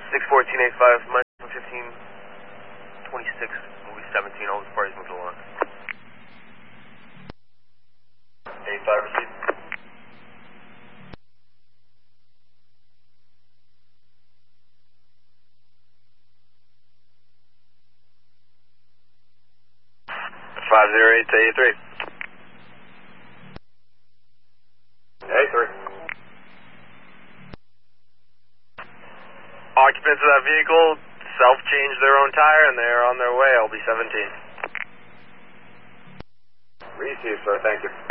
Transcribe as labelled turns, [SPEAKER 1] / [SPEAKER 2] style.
[SPEAKER 1] 61485, minus 1526, movie 17, all the parties moved along. 85, receive. Five zero eight to 83. 83. Occupants of that vehicle self-changed their own tire and they're on their way. LB 17.
[SPEAKER 2] Receive, sir. Thank you.